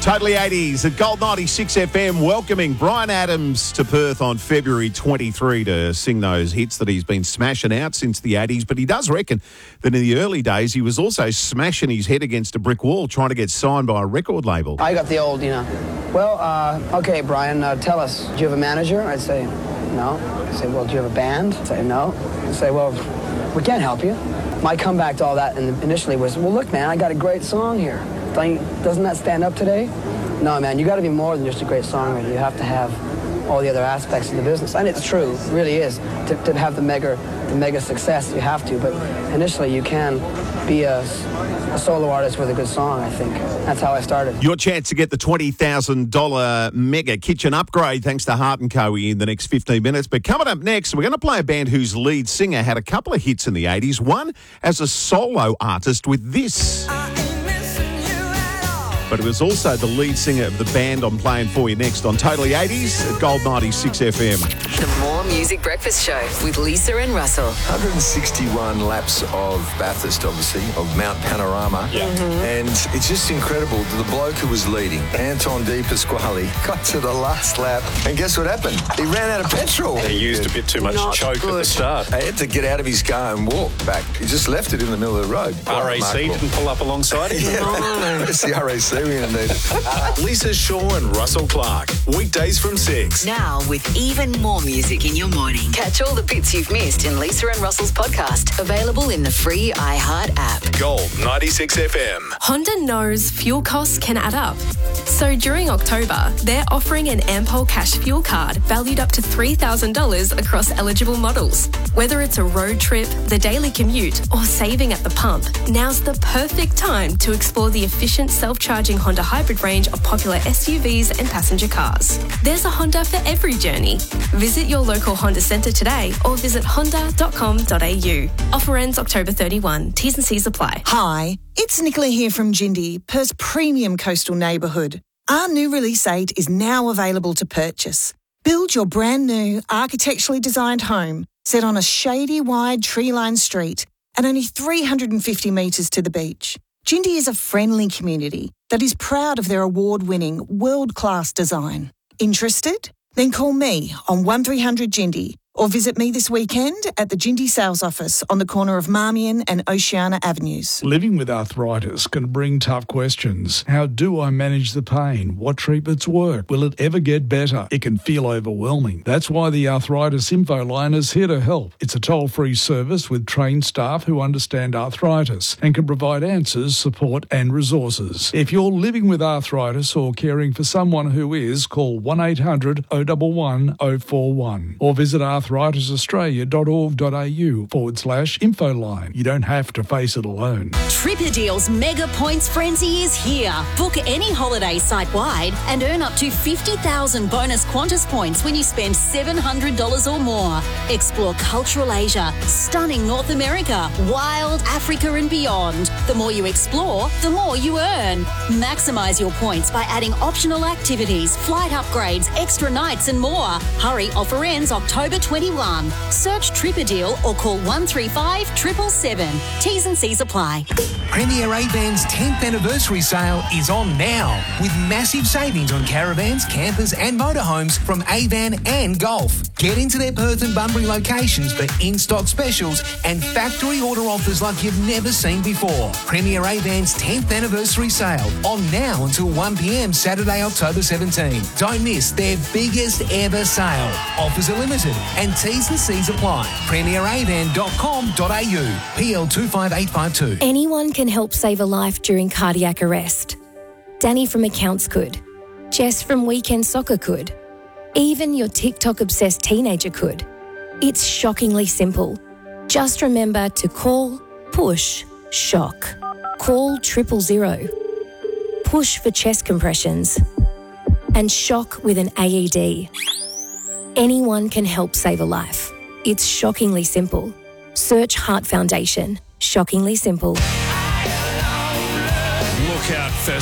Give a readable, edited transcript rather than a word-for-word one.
Totally 80s at Gold 96 FM, welcoming Bryan Adams to Perth on February 23 to sing those hits that he's been smashing out since the 80s. But he does reckon that in the early days, he was also smashing his head against a brick wall trying to get signed by a record label. I got the old, okay, Bryan, tell us, do you have a manager? I'd say, no. I'd say, well, do you have a band? I'd say, no. I'd say, well, we can't help you. My comeback to all that initially was, well, look, man, I got a great song here. Doesn't that stand up today? No, man, you got to be more than just a great songwriter. You have to have all the other aspects of the business. And it's true, it really is. To have the mega success, you have to. But initially, you can be a solo artist with a good song, I think. That's how I started. Your chance to get the $20,000 mega kitchen upgrade thanks to Heart & Co. in the next 15 minutes. But coming up next, we're going to play a band whose lead singer had a couple of hits in the 80s. One as a solo artist with this. But it was also the lead singer of the band I'm playing for you next on Totally 80s at Gold 96 FM. The More Music Breakfast Show with Lisa and Russell. 161 laps of Bathurst, obviously, of Mount Panorama. Yeah. And it's just incredible. The bloke who was leading, Anton De Pasquale, got to the last lap. And guess what happened? He ran out of petrol. He used a bit too much choke at the start. I had to get out of his car and walk back. He just left it in the middle of the road. RAC didn't pull up alongside him. Yeah. It's the RAC we're going to need. Lisa Shaw and Russell Clark. Weekdays from 6. Now with even more music in your morning. Catch all the bits you've missed in Lisa and Russell's podcast. Available in the free iHeart app. Gold 96 FM. Honda knows fuel costs can add up. So during October, they're offering an Ampol Cash fuel card valued up to $3,000 across eligible models. Whether it's a road trip, the daily commute, or saving at the pump, now's the perfect time to explore the efficient self-charging Honda hybrid range of popular SUVs and passenger cars. There's a Honda for every journey. Visit your local Honda centre today or visit honda.com.au. Offer ends October 31. T's and C's apply. Hi, it's Nicola here from Jindy, Perth's premium coastal neighbourhood. Our new Release 8 is now available to purchase. Build your brand new, architecturally designed home set on a shady, wide, tree-lined street and only 350 metres to the beach. Jindy is a friendly community that is proud of their award-winning, world-class design. Interested? Then call me on 1300 Jindy or visit me this weekend at the Jindy sales office on the corner of Marmion and Oceana Avenues. Living with arthritis can bring tough questions. How do I manage the pain? What treatments work? Will it ever get better? It can feel overwhelming. That's why the Arthritis Info Line is here to help. It's a toll-free service with trained staff who understand arthritis and can provide answers, support and resources. If you're living with arthritis or caring for someone who is, call 1800 011 041 or visit arthritisaustralia.org.au/infoline. You don't have to face it alone. Tripperdeal's Mega Points Frenzy is here. Book any holiday site-wide and earn up to 50,000 bonus Qantas points when you spend $700 or more. Explore cultural Asia, stunning North America, wild Africa and beyond. The more you explore, the more you earn. Maximise your points by adding optional activities, flight upgrades, extra nights and more. Hurry, offer ends October 21. Search Tripperdeal or call 135 777. T's and C's apply. Premier Avan's 10th anniversary sale is on now with massive savings on caravans, campers and motorhomes from Avan and Golf. Get into their Perth and Bunbury locations for in-stock specials and factory order offers like you've never seen before. Premier Avan's 10th anniversary sale on now until 1 p.m. Saturday, October 17. Don't miss their biggest ever sale. Offers are limited and T's and C's apply. premieravan.com.au. PL 25852. Anyone can help save a life during cardiac arrest. Danny from Accounts could. Jess from Weekend Soccer could. Even your TikTok-obsessed teenager could. It's shockingly simple. Just remember to call, push, shock. Call 000. Push for chest compressions. And shock with an AED. Anyone can help save a life. It's shockingly simple. Search Heart Foundation. Shockingly simple.